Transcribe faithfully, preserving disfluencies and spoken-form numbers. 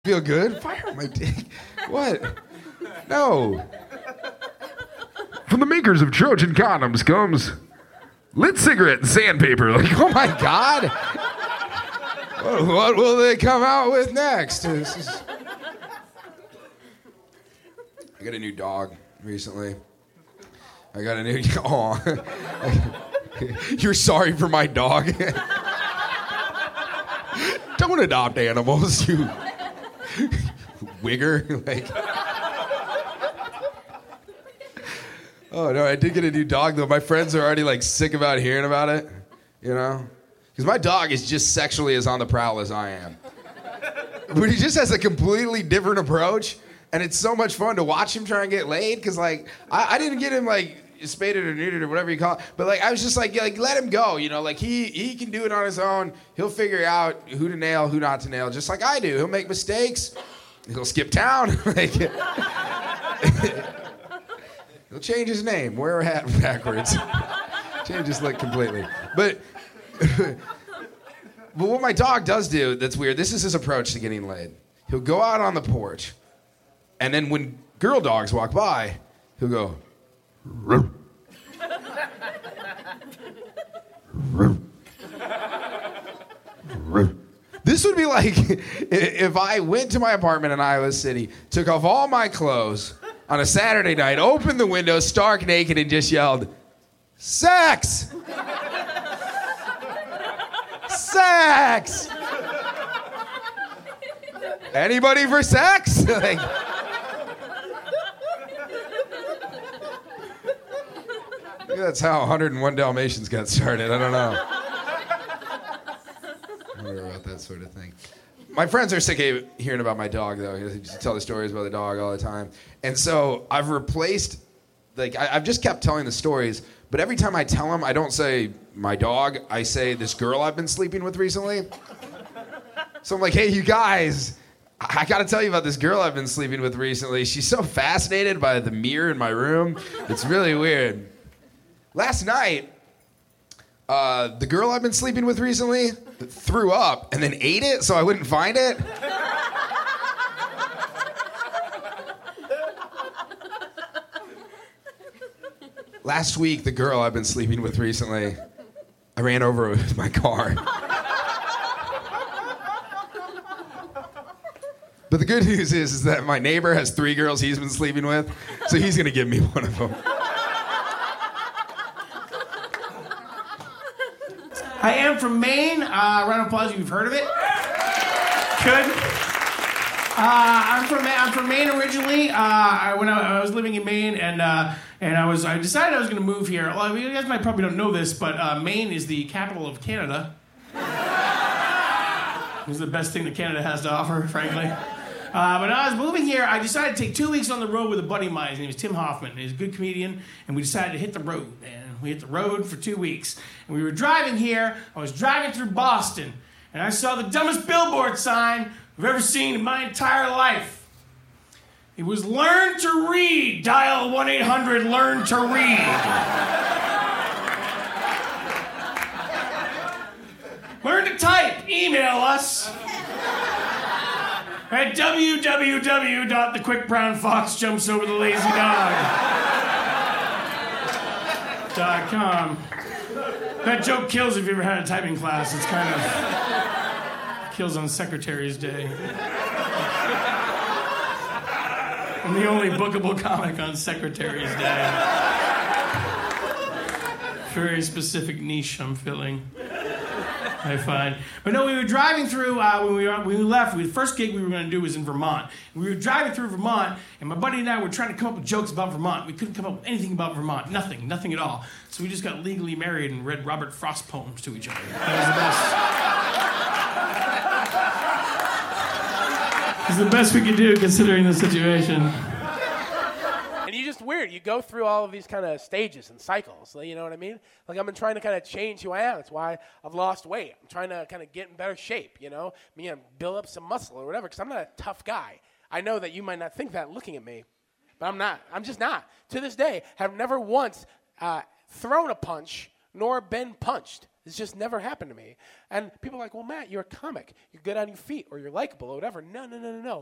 Feel good? Fire my dick. What? No. From the makers of Trojan condoms comes lit cigarette and sandpaper. Like, Oh my God. What, what will they come out with next? This is... I got a new dog recently. I got a new... Aw. You're sorry for my dog? Don't adopt animals, you... wigger. Like... Oh, no, I did get a new dog, though. My friends are already, like, sick about hearing about it, you know? Because my dog is just sexually as on the prowl as I am. But he just has a completely different approach, and it's so much fun to watch him try and get laid, because, like, I, I didn't get him, like, spaded or neutered or whatever you call it, but, like, I was just like, like, let him go, you know? Like, he, he can do it on his own. He'll figure out who to nail, who not to nail, just like I do. He'll make mistakes. He'll skip town. Like... He'll change his name, wear a hat backwards, change his look completely. But, but what my dog does do that's weird, this is his approach to getting laid. He'll go out on the porch, and then when girl dogs walk by, he'll go, "Ruh." Ruh. Ruh. This would be like if I went to my apartment in Iowa City, took off all my clothes, on a Saturday night, opened the window, stark naked, and just yelled, "Sex! Sex! Anybody for sex?" Like, that's how one hundred one Dalmatians got started. I don't know. I wonder about that sort of thing. My friends are sick of hearing about my dog, though. They just tell the stories about the dog all the time. And so I've replaced, like, I, I've just kept telling the stories, but every time I tell them, I don't say my dog, I say this girl I've been sleeping with recently. So I'm like, hey, you guys, I, I gotta tell you about this girl I've been sleeping with recently. She's so fascinated by the mirror in my room. It's really weird. Last night, Uh, the girl I've been sleeping with recently threw up and then ate it so I wouldn't find it. Last week, the girl I've been sleeping with recently, I ran over with my car. But the good news is, is that my neighbor has three girls he's been sleeping with, so he's going to give me one of them. I am from Maine. Uh, round of applause if you've heard of it. Good. Uh, I'm from I'm from Maine originally. Uh, I, when I, I was living in Maine, and uh, and I was I decided I was going to move here. Well, you guys might probably don't know this, but uh, Maine is the capital of Canada. It's the best thing that Canada has to offer, frankly. Uh, but when I was moving here, I decided to take two weeks on the road with a buddy of mine. His name was Tim Hoffman. He's a good comedian, and we decided to hit the road, man. We hit the road for two weeks. And we were driving here. I was driving through Boston, and I saw the dumbest billboard sign I've ever seen in my entire life. It was "Learn to Read. Dial one eight hundred learn to read. Learn to type. Email us at w w w dot the quick brown fox jumps over the lazy dog dot com. That joke kills if you ever had a typing class. It's kind of kills on Secretary's Day. I'm the only bookable comic on Secretary's Day. Very specific niche I'm filling, I find. But no, we were driving through, uh, when, we were, when we left, we, the first gig we were going to do was in Vermont. We were driving through Vermont, and my buddy and I were trying to come up with jokes about Vermont. We couldn't come up with anything about Vermont. Nothing. Nothing at all. So we just got legally married and read Robert Frost poems to each other. That was the best. It was the best we could do, considering the situation. And you just weird. You go through all of these kind of stages and cycles. You know what I mean? Like, I've been trying to kind of change who I am. That's why I've lost weight. I'm trying to kind of get in better shape, you know? Me and build up some muscle or whatever, because I'm not a tough guy. I know that you might not think that looking at me, but I'm not. I'm just not. To this day, have never once uh, thrown a punch nor been punched. It's just never happened to me. And people are like, well, Matt, you're a comic. You're good on your feet or you're likable or whatever. No, no, no, no, no.